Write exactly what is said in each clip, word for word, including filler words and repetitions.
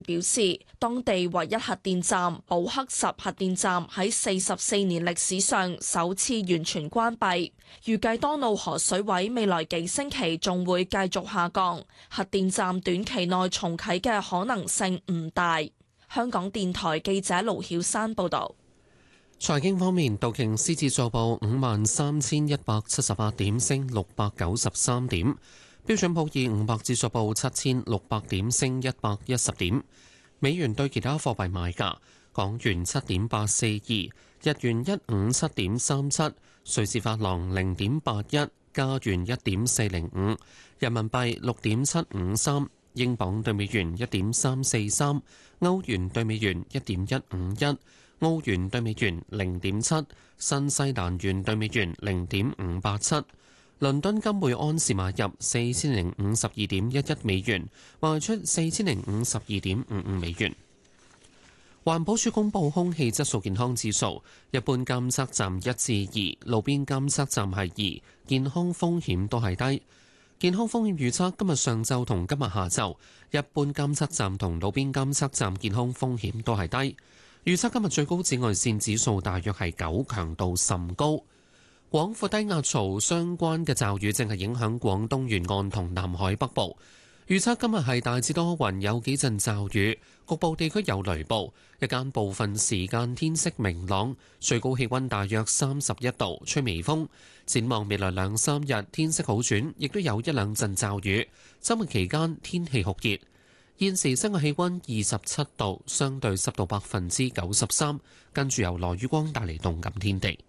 表示，當地唯一核電站寶克什核電站喺四十四年歷史上首次完全關閉，預計多瑙河水位未來幾星期仲會繼續下降，核電站短期內重啟嘅可能性唔大。香港電台記者盧曉山報道。 財經方面，道瓊斯指數報五萬三千一百七十八點，升六百九十三點。標準普爾五百指數報七千六百點，升一百一十點。美元對其他貨幣賣價：港元七點八四二，日元一五七點三七，瑞士法郎零點八一，加元一點四零五，人民幣六點七五三，英鎊對美元一點三四三，歐元對美元一點一五一，澳元對美元零點七，新西蘭元對美元零點五八七。倫敦金每安士買入四千零五十二點一一美元，賣出四千零五十二點五五美元。環保署公布空氣質素健康指數，一般監測站一至二，路邊監測站係二，健康風險都係低。健康風險預測今日上晝同今日下晝，一般監測站同路邊監測站健康風險都係低。預測今日最高紫外線指數大約係九，強度甚高。廣闊低壓槽相關嘅驟雨正係影響廣東沿岸同南海北部。預測今日係大致多雲，有幾陣驟雨，局部地區有雷暴。日間部分時間天色明朗，最高氣溫大約三十一度，吹微風。展望未來兩三日天色好轉，亦都有一兩陣驟雨。週末期間天氣酷熱。現時室外氣溫二十七度，相對濕度百分之九十三。跟住由羅宇光帶嚟動感天地。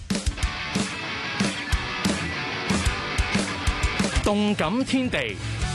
動感天地。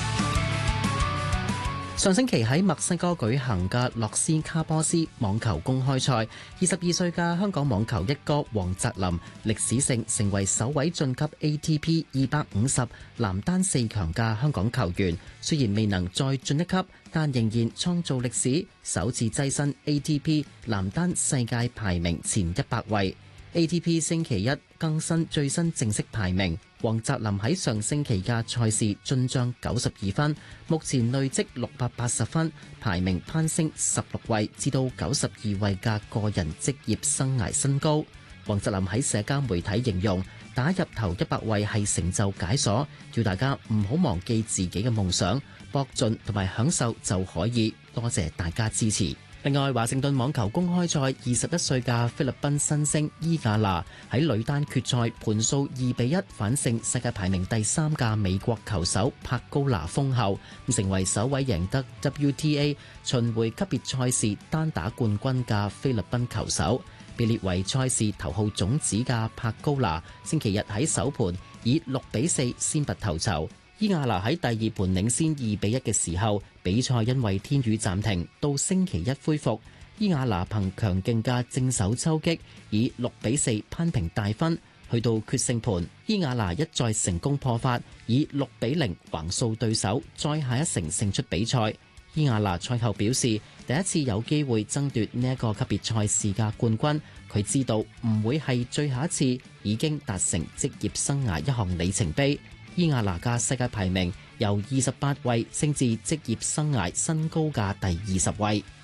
上星期喺墨西哥舉行嘅洛斯卡波斯網球公開賽，二十二歲嘅香港網球一哥黃澤林歷史性成為首位晉級 A T P 二百五十男單四強嘅香港球員。雖然未能再進一級，但仍然創造歷史，首次躋身 A T P 男單世界排名前一百位。A T P 星期一更新最新正式排名，黃澤林喺上星期嘅賽事進帳九十二分，目前累積六百八十分，排名攀升十六位，至到九十二位嘅個人職業生涯新高。黃澤林喺社交媒體形容，打入頭一百位係成就解鎖，叫大家唔好忘記自己嘅夢想，搏盡同埋享受就可以。多謝大家支持。另外，華盛頓網球公開賽二十一歲嘅菲律賓新星伊亞娜喺女單決賽盤數二比一反勝世界排名第三嘅美國球手帕高拿封后，成為首位贏得 W T A 巡迴級別賽事單打冠軍嘅菲律賓球手。被列為賽事頭號種子嘅帕高拿星期日喺首盤以六比四先拔頭籌。伊亞娜喺第二盤領先二比一嘅時候，比賽因為天雨暫停，到星期一恢復。伊亞娜憑強勁嘅正手抽擊，以六比四扳平大分。去到決勝盤，伊亞娜一再成功破發，以六比零橫掃對手，再下一城勝出比賽。伊亞娜賽後表示，第一次有機會爭奪呢一個級別賽事嘅冠軍，佢知道唔會係最後一次，已經達成職業生涯一項里程碑。伊亞娜嘅世界排名由二十八位升至職業生涯新高嘅第二十位。